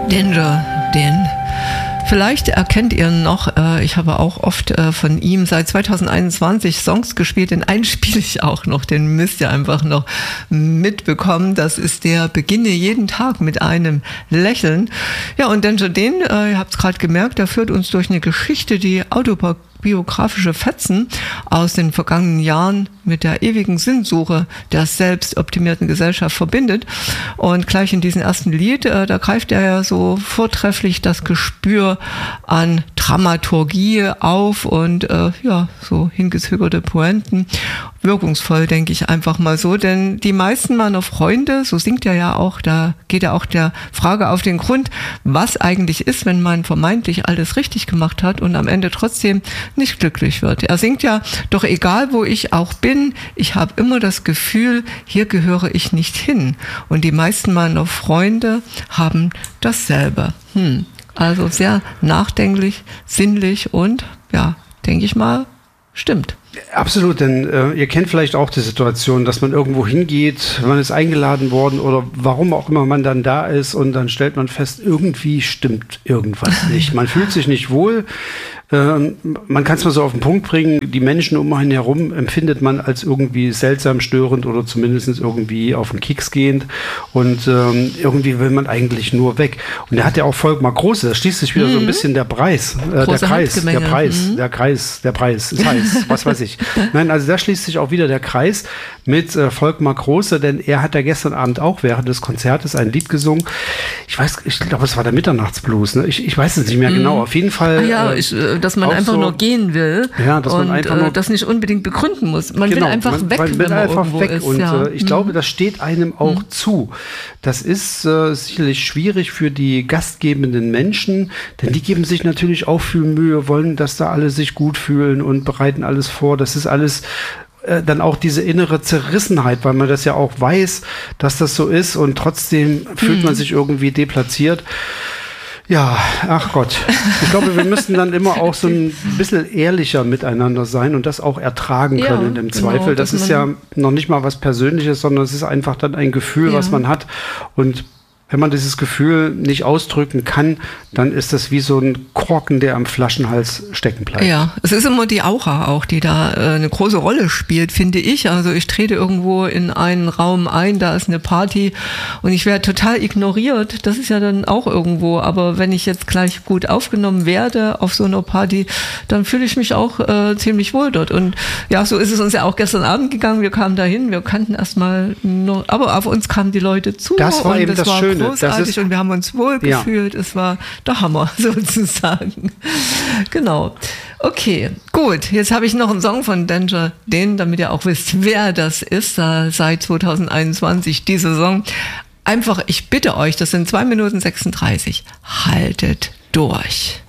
Danger Dan. Vielleicht erkennt ihr noch, ich habe auch oft von ihm seit 2021 Songs gespielt, den einen spiele ich auch noch, den müsst ihr einfach noch mitbekommen. Das ist der Beginne jeden Tag mit einem Lächeln. Ja, und Danger Dan, ihr habt es gerade gemerkt, der führt uns durch eine Geschichte, die autobiografische Fetzen aus den vergangenen Jahren mit der ewigen Sinnsuche der selbstoptimierten Gesellschaft verbindet. Und gleich in diesem ersten Lied, da greift er ja so vortrefflich das Gespür an Dramaturgie auf und so hingezögerte Pointen. Wirkungsvoll, denke ich einfach mal so, denn die meisten meiner Freunde, so singt er ja auch, da geht er auch der Frage auf den Grund, was eigentlich ist, wenn man vermeintlich alles richtig gemacht hat und am Ende trotzdem nicht glücklich wird. Er singt ja, doch egal wo ich auch bin, ich habe immer das Gefühl, hier gehöre ich nicht hin. Und die meisten meiner Freunde haben dasselbe. Also sehr nachdenklich, sinnlich und, ja, denke ich mal, stimmt. Absolut, denn ihr kennt vielleicht auch die Situation, dass man irgendwo hingeht, man ist eingeladen worden oder warum auch immer man dann da ist und dann stellt man fest, irgendwie stimmt irgendwas nicht. Man fühlt sich nicht wohl. Man kann es mal so auf den Punkt bringen, die Menschen um einen herum empfindet man als irgendwie seltsam störend oder zumindest irgendwie auf den Keks gehend und irgendwie will man eigentlich nur weg. Und er hat ja auch Volkmar Große, da schließt sich wieder so ein bisschen der Kreis, das heißt, was weiß ich. Nein, also da schließt sich auch wieder der Kreis mit Volkmar Große, denn er hat ja gestern Abend auch während des Konzertes ein Lied gesungen. Ich glaube, es war der Mitternachtsblues, ne? Ich weiß es nicht mehr genau, auf jeden Fall. Dass man einfach so, nur gehen will, ja, dass und man einfach nur, das nicht unbedingt begründen muss. Man will einfach weg, man will wenn man einfach irgendwo weg. ist. Und ja. Ich glaube, das steht einem auch zu. Das ist sicherlich schwierig für die gastgebenden Menschen, denn die geben sich natürlich auch viel Mühe, wollen, dass da alle sich gut fühlen und bereiten alles vor. Das ist alles dann auch diese innere Zerrissenheit, weil man das ja auch weiß, dass das so ist und trotzdem fühlt man sich irgendwie deplatziert. Ja, ach Gott. Ich glaube, wir müssen dann immer auch so ein bisschen ehrlicher miteinander sein und das auch ertragen können im Zweifel. Das ist ja noch nicht mal was Persönliches, sondern es ist einfach dann ein Gefühl, was man hat. Und wenn man dieses Gefühl nicht ausdrücken kann, dann ist das wie so ein Korken, der am Flaschenhals stecken bleibt. Ja, es ist immer die Aura auch, die da eine große Rolle spielt, finde ich. Also ich trete irgendwo in einen Raum ein, da ist eine Party und ich werde total ignoriert. Das ist ja dann auch irgendwo. Aber wenn ich jetzt gleich gut aufgenommen werde auf so einer Party, dann fühle ich mich auch ziemlich wohl dort. Und ja, so ist es uns ja auch gestern Abend gegangen. Wir kamen dahin, wir kannten erstmal nur, aber auf uns kamen die Leute zu. Das war eben das Schöne. Großartig und wir haben uns wohl gefühlt. Es war der Hammer sozusagen. Genau. Okay, gut. Jetzt habe ich noch einen Song von Danger Dan, damit ihr auch wisst, wer das ist. Seit 2021 dieser Song. Einfach, ich bitte euch, das sind 2 Minuten 36. Haltet durch.